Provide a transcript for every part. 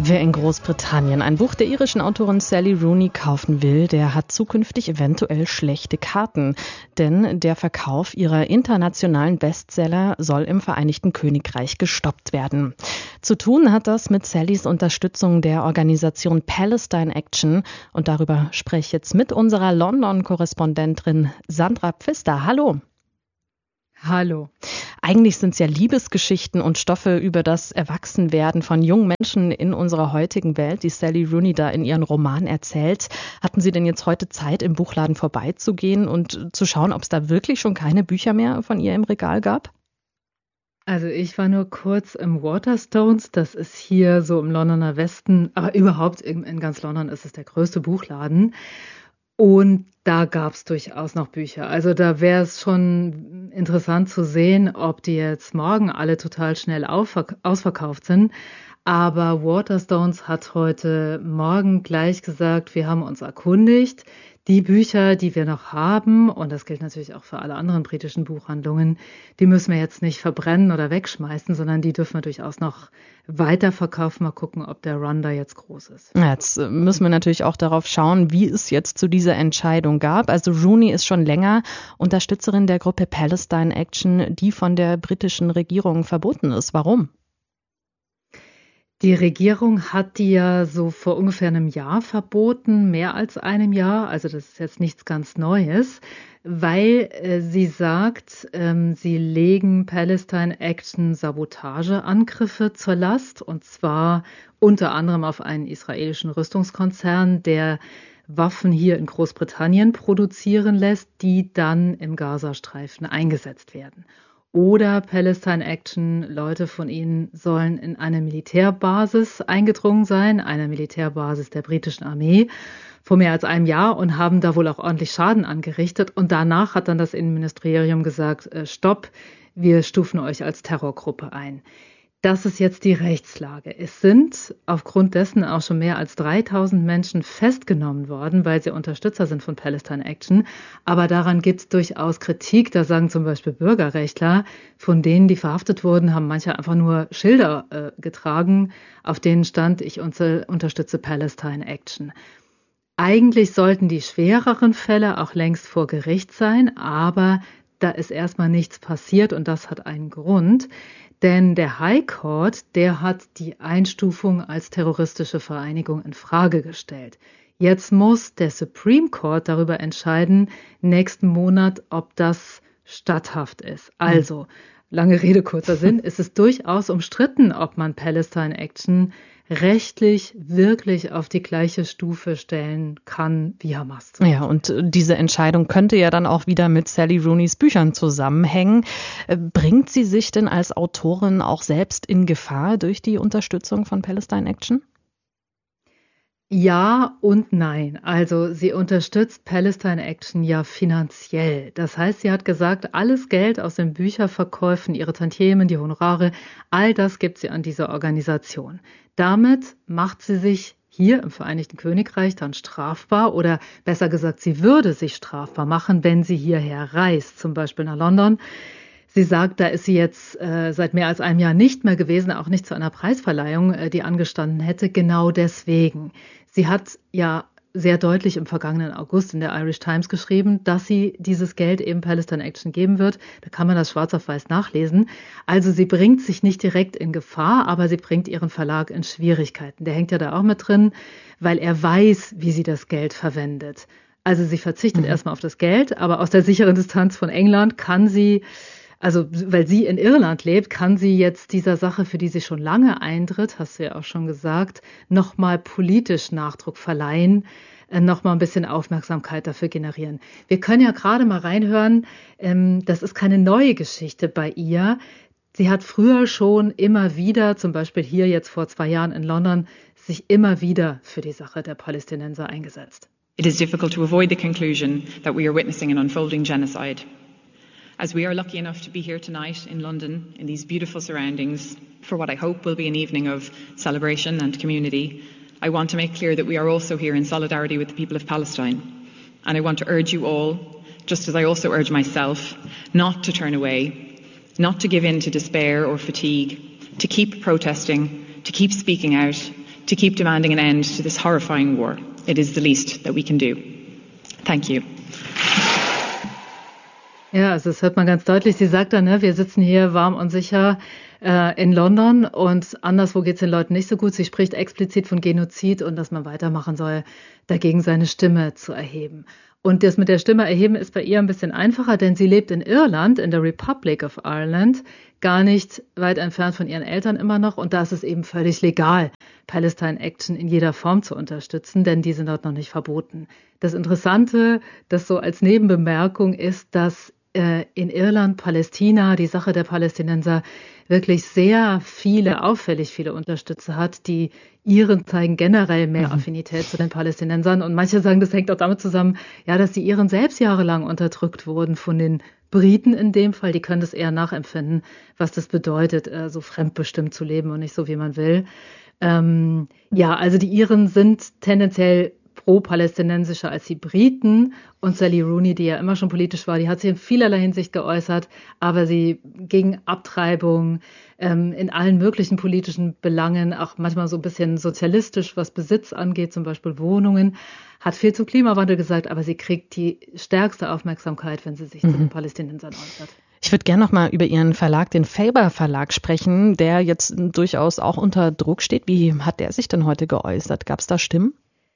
Wer in Großbritannien ein Buch der irischen Autorin Sally Rooney kaufen will, der hat zukünftig eventuell schlechte Karten. Denn der Verkauf ihrer internationalen Bestseller soll im Vereinigten Königreich gestoppt werden. Zu tun hat das mit Sallys Unterstützung der Organisation Palestine Action. Und darüber spreche ich jetzt mit unserer London-Korrespondentin Sandra Pfister. Hallo. Hallo. Eigentlich sind es ja Liebesgeschichten und Stoffe über das Erwachsenwerden von jungen Menschen in unserer heutigen Welt, die Sally Rooney da in ihren Roman erzählt. Hatten Sie denn jetzt heute Zeit, im Buchladen vorbeizugehen und zu schauen, ob es da wirklich schon keine Bücher mehr von ihr im Regal gab? Also ich war nur kurz im Waterstones, das ist hier so im Londoner Westen, aber überhaupt in ganz London ist es der größte Buchladen. Und da gab es durchaus noch Bücher. Also da wäre es schon interessant zu sehen, ob die jetzt morgen alle total schnell ausverkauft sind. Aber Waterstones hat heute Morgen gleich gesagt, wir haben uns erkundigt. Die Bücher, die wir noch haben, und das gilt natürlich auch für alle anderen britischen Buchhandlungen, die müssen wir jetzt nicht verbrennen oder wegschmeißen, sondern die dürfen wir durchaus noch weiterverkaufen. Mal gucken, ob der Run da jetzt groß ist. Ja, jetzt müssen wir natürlich auch darauf schauen, wie es jetzt zu dieser Entscheidung gab. Also Rooney ist schon länger Unterstützerin der Gruppe Palestine Action, die von der britischen Regierung verboten ist. Warum? Die Regierung hat die ja so vor ungefähr einem Jahr verboten, mehr als einem Jahr. Also das ist jetzt nichts ganz Neues, weil sie sagt, sie legen Palestine Action Sabotageangriffe zur Last, und zwar unter anderem auf einen israelischen Rüstungskonzern, der Waffen hier in Großbritannien produzieren lässt, die dann im Gazastreifen eingesetzt werden. Oder Palestine Action, Leute von ihnen sollen in eine Militärbasis eingedrungen sein, eine Militärbasis der britischen Armee, vor mehr als einem Jahr, und haben da wohl auch ordentlich Schaden angerichtet. Und danach hat dann das Innenministerium gesagt, stopp, wir stufen euch als Terrorgruppe ein. Das ist jetzt die Rechtslage. Es sind aufgrund dessen auch schon mehr als 3000 Menschen festgenommen worden, weil sie Unterstützer sind von Palestine Action. Aber daran gibt es durchaus Kritik. Da sagen zum Beispiel Bürgerrechtler, von denen, die verhaftet wurden, haben manche einfach nur Schilder getragen, auf denen stand, ich unterstütze Palestine Action. Eigentlich sollten die schwereren Fälle auch längst vor Gericht sein, aber da ist erstmal nichts passiert, und das hat einen Grund. Denn der High Court, der hat die Einstufung als terroristische Vereinigung in Frage gestellt. Jetzt muss der Supreme Court darüber entscheiden, nächsten Monat, ob das statthaft ist. Also, lange Rede, kurzer Sinn, es ist durchaus umstritten, ob man Palestine Action rechtlich wirklich auf die gleiche Stufe stellen kann wie Hamas. Ja, und diese Entscheidung könnte ja dann auch wieder mit Sally Rooneys Büchern zusammenhängen. Bringt sie sich denn als Autorin auch selbst in Gefahr durch die Unterstützung von Palestine Action? Ja und nein. Also sie unterstützt Palestine Action ja finanziell. Das heißt, sie hat gesagt, alles Geld aus den Bücherverkäufen, ihre Tantiemen, die Honorare, all das gibt sie an diese Organisation. Damit macht sie sich hier im Vereinigten Königreich dann strafbar, oder besser gesagt, sie würde sich strafbar machen, wenn sie hierher reist, zum Beispiel nach London. Sie sagt, da ist sie jetzt seit mehr als einem Jahr nicht mehr gewesen, auch nicht zu einer Preisverleihung, die angestanden hätte, genau deswegen. Sie hat ja sehr deutlich im vergangenen August in der Irish Times geschrieben, dass sie dieses Geld eben Palestine Action geben wird. Da kann man das schwarz auf weiß nachlesen. Also sie bringt sich nicht direkt in Gefahr, aber sie bringt ihren Verlag in Schwierigkeiten. Der hängt ja da auch mit drin, weil er weiß, wie sie das Geld verwendet. Also sie verzichtet erstmal auf das Geld, aber aus der sicheren Distanz von England kann sie, also weil sie in Irland lebt, kann sie jetzt dieser Sache, für die sie schon lange eintritt, hast du ja auch schon gesagt, nochmal politisch Nachdruck verleihen, nochmal ein bisschen Aufmerksamkeit dafür generieren. Wir können ja gerade mal reinhören, das ist keine neue Geschichte bei ihr. Sie hat früher schon immer wieder, zum Beispiel hier jetzt vor 2 Jahren in London, sich immer wieder für die Sache der Palästinenser eingesetzt. It is difficult to avoid the conclusion that we are witnessing an unfolding genocide. As we are lucky enough to be here tonight in London, in these beautiful surroundings, for what I hope will be an evening of celebration and community, I want to make clear that we are also here in solidarity with the people of Palestine. And I want to urge you all, just as I also urge myself, not to turn away, not to give in to despair or fatigue, to keep protesting, to keep speaking out, to keep demanding an end to this horrifying war. It is the least that we can do. Thank you. Ja, also das hört man ganz deutlich. Sie sagt dann, ne, wir sitzen hier warm und sicher in London und anderswo geht es den Leuten nicht so gut. Sie spricht explizit von Genozid und dass man weitermachen soll, dagegen seine Stimme zu erheben. Und das mit der Stimme erheben ist bei ihr ein bisschen einfacher, denn sie lebt in Irland, in der Republic of Ireland, gar nicht weit entfernt von ihren Eltern immer noch. Und da ist es eben völlig legal, Palestine Action in jeder Form zu unterstützen, denn die sind dort noch nicht verboten. Das Interessante, das so als Nebenbemerkung ist, dass in Irland Palästina, die Sache der Palästinenser, wirklich sehr viele, auffällig viele Unterstützer hat. Die Iren zeigen generell mehr Affinität zu den Palästinensern. Und manche sagen, das hängt auch damit zusammen, ja, dass die Iren selbst jahrelang unterdrückt wurden von den Briten in dem Fall. Die können das eher nachempfinden, was das bedeutet, so fremdbestimmt zu leben und nicht so, wie man will. Ja, also die Iren sind tendenziell pro-palästinensischer als die Briten. Und Sally Rooney, die ja immer schon politisch war, die hat sich in vielerlei Hinsicht geäußert, aber sie gegen Abtreibung, in allen möglichen politischen Belangen, auch manchmal so ein bisschen sozialistisch, was Besitz angeht, zum Beispiel Wohnungen, hat viel zum Klimawandel gesagt, aber sie kriegt die stärkste Aufmerksamkeit, wenn sie sich zu den Palästinensern äußert. Ich würde gerne noch mal über Ihren Verlag, den Faber Verlag, sprechen, der jetzt durchaus auch unter Druck steht. Wie hat der sich denn heute geäußert? Gab es da Stimmen?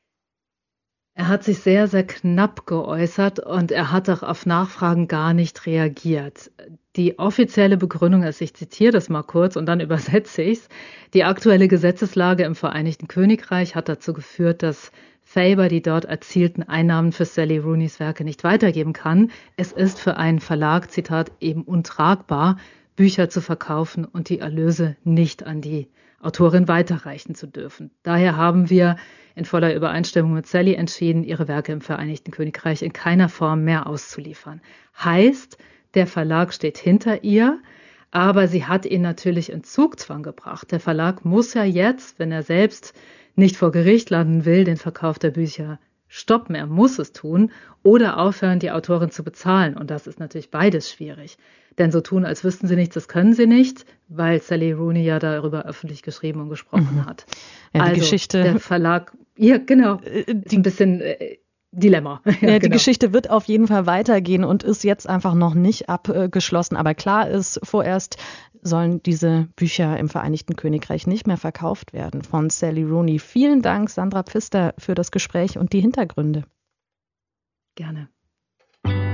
Er hat sich sehr, sehr knapp geäußert und er hat auch auf Nachfragen gar nicht reagiert. Die offizielle Begründung ist, ich zitiere das mal kurz und dann übersetze ich es, die aktuelle Gesetzeslage im Vereinigten Königreich hat dazu geführt, dass Faber die dort erzielten Einnahmen für Sally Rooneys Werke nicht weitergeben kann. Es ist für einen Verlag, Zitat, eben untragbar, Bücher zu verkaufen und die Erlöse nicht an die Autorin weiterreichen zu dürfen. Daher haben wir in voller Übereinstimmung mit Sally entschieden, ihre Werke im Vereinigten Königreich in keiner Form mehr auszuliefern. Heißt, der Verlag steht hinter ihr, aber sie hat ihn natürlich in Zugzwang gebracht. Der Verlag muss ja jetzt, wenn er selbst nicht vor Gericht landen will, den Verkauf der Bücher stoppen. Er muss es tun oder aufhören, die Autorin zu bezahlen. Und das ist natürlich beides schwierig. Denn so tun, als wüssten sie nichts, das können sie nicht, weil Sally Rooney ja darüber öffentlich geschrieben und gesprochen hat. Ja, die also Geschichte, der Verlag, ja genau, ist ein bisschen Dilemma. Ja, genau. Die Geschichte wird auf jeden Fall weitergehen und ist jetzt einfach noch nicht abgeschlossen. Aber klar ist, vorerst sollen diese Bücher im Vereinigten Königreich nicht mehr verkauft werden von Sally Rooney. Vielen Dank, Sandra Pfister, für das Gespräch und die Hintergründe. Gerne.